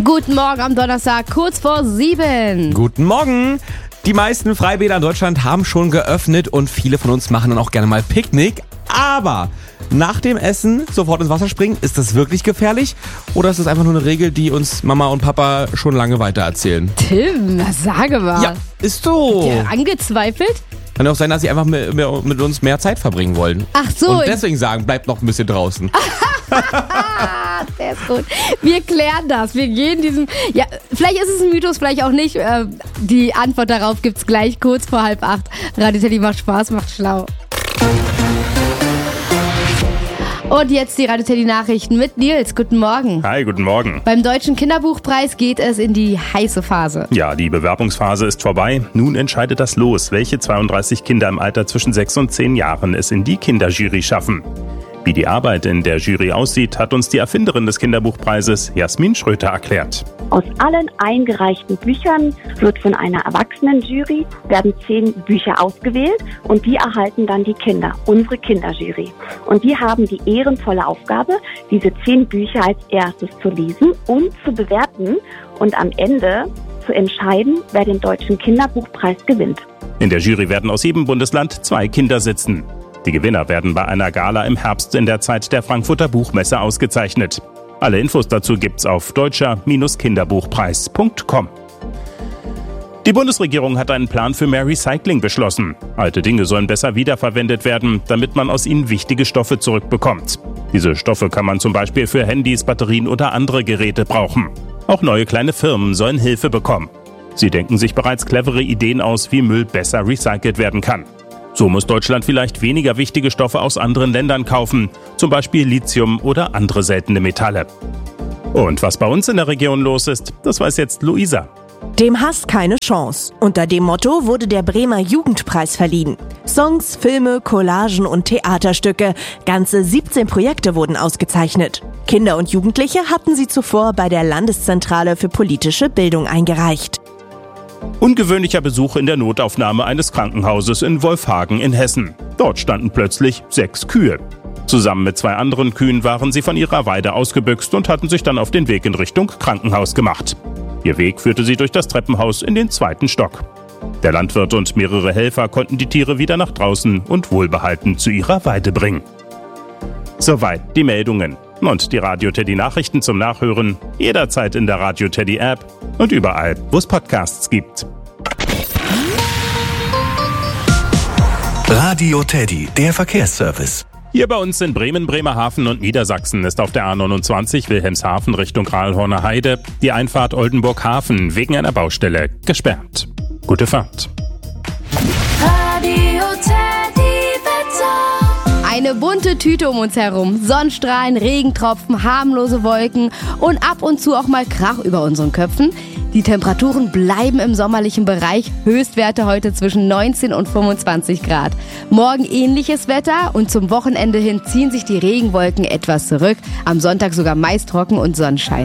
Guten Morgen am Donnerstag, kurz vor 7. Guten Morgen! Die meisten Freibäder in Deutschland haben schon geöffnet und viele von uns machen dann auch gerne mal Picknick. Aber nach dem Essen sofort ins Wasser springen, ist das wirklich gefährlich? Oder ist das einfach nur eine Regel, die uns Mama und Papa schon lange weitererzählen? Tim, was sage mal. Ja, ist so. Ja, angezweifelt? Kann ja auch sein, dass sie einfach mit uns mehr Zeit verbringen wollen. Ach so. Und deswegen sagen, bleibt noch ein bisschen draußen. Sehr ist gut. Wir klären das. Wir gehen diesem... Ja, vielleicht ist es ein Mythos, vielleicht auch nicht. Die Antwort darauf gibt's gleich kurz vor 7:30. Radio Teddy macht Spaß, macht schlau. Und jetzt die Radio Teddy Nachrichten mit Nils. Guten Morgen. Hi, guten Morgen. Beim Deutschen Kinderbuchpreis geht es in die heiße Phase. Ja, die Bewerbungsphase ist vorbei. Nun entscheidet das Los, welche 32 Kinder im Alter zwischen 6 und 10 Jahren es in die Kinderjury schaffen. Wie die Arbeit in der Jury aussieht, hat uns die Erfinderin des Kinderbuchpreises, Jasmin Schröter, erklärt. Aus allen eingereichten Büchern wird von einer Erwachsenenjury werden 10 Bücher ausgewählt und die erhalten dann die Kinder, unsere Kinderjury. Und die haben die ehrenvolle Aufgabe, diese 10 Bücher als erstes zu lesen und zu bewerten und am Ende zu entscheiden, wer den Deutschen Kinderbuchpreis gewinnt. In der Jury werden aus jedem Bundesland 2 Kinder sitzen. Die Gewinner werden bei einer Gala im Herbst in der Zeit der Frankfurter Buchmesse ausgezeichnet. Alle Infos dazu gibt's auf deutscher-kinderbuchpreis.com. Die Bundesregierung hat einen Plan für mehr Recycling beschlossen. Alte Dinge sollen besser wiederverwendet werden, damit man aus ihnen wichtige Stoffe zurückbekommt. Diese Stoffe kann man zum Beispiel für Handys, Batterien oder andere Geräte brauchen. Auch neue kleine Firmen sollen Hilfe bekommen. Sie denken sich bereits clevere Ideen aus, wie Müll besser recycelt werden kann. So muss Deutschland vielleicht weniger wichtige Stoffe aus anderen Ländern kaufen, zum Beispiel Lithium oder andere seltene Metalle. Und was bei uns in der Region los ist, das weiß jetzt Luisa. Dem Hass keine Chance. Unter dem Motto wurde der Bremer Jugendpreis verliehen. Songs, Filme, Collagen und Theaterstücke. Ganze 17 Projekte wurden ausgezeichnet. Kinder und Jugendliche hatten sie zuvor bei der Landeszentrale für politische Bildung eingereicht. Ungewöhnlicher Besuch in der Notaufnahme eines Krankenhauses in Wolfhagen in Hessen. Dort standen plötzlich 6 Kühe. Zusammen mit 2 anderen Kühen waren sie von ihrer Weide ausgebüxt und hatten sich dann auf den Weg in Richtung Krankenhaus gemacht. Ihr Weg führte sie durch das Treppenhaus in den 2. Stock. Der Landwirt und mehrere Helfer konnten die Tiere wieder nach draußen und wohlbehalten zu ihrer Weide bringen. Soweit die Meldungen. Und die Radio Teddy Nachrichten zum Nachhören jederzeit in der Radio Teddy App und überall, wo es Podcasts gibt. Radio Teddy, der Verkehrsservice. Hier bei uns in Bremen, Bremerhaven und Niedersachsen ist auf der A29 Wilhelmshaven Richtung Rahlhorner Heide die Einfahrt Oldenburg-Hafen wegen einer Baustelle gesperrt. Gute Fahrt. Radio Teddy Wetter. Eine bunte Tüte um uns herum. Sonnenstrahlen, Regentropfen, harmlose Wolken und ab und zu auch mal Krach über unseren Köpfen. Die Temperaturen bleiben im sommerlichen Bereich. Höchstwerte heute zwischen 19 und 25 Grad. Morgen ähnliches Wetter und zum Wochenende hin ziehen sich die Regenwolken etwas zurück. Am Sonntag sogar meist trocken und Sonnenschein.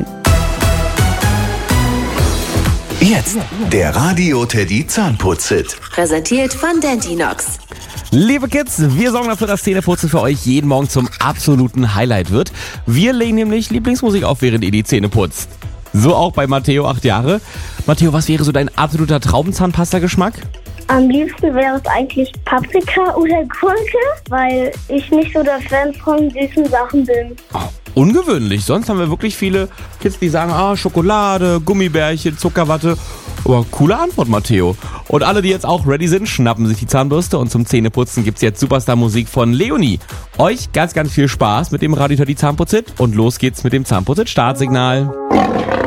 Jetzt der Radio Teddy Zahnputz-Hit. Präsentiert von Dentinox. Liebe Kids, wir sorgen dafür, dass Zähneputzen für euch jeden Morgen zum absoluten Highlight wird. Wir legen nämlich Lieblingsmusik auf, während ihr die Zähne putzt. So auch bei Matteo, 8 Jahre. Matteo, was wäre so dein absoluter Traubenzahnpasta-Geschmack? Am liebsten wäre es eigentlich Paprika oder Gurke, weil ich nicht so der Fan von süßen Sachen bin. Oh, ungewöhnlich. Sonst haben wir wirklich viele Kids, die sagen, Schokolade, Gummibärchen, Zuckerwatte. Aber coole Antwort, Matteo. Und alle, die jetzt auch ready sind, schnappen sich die Zahnbürste und zum Zähneputzen gibt's jetzt Superstar-Musik von Leonie. Euch ganz, ganz viel Spaß mit dem Radio Teddy Zahnputz-Hit und los geht's mit dem Zahnputz-Hit Startsignal.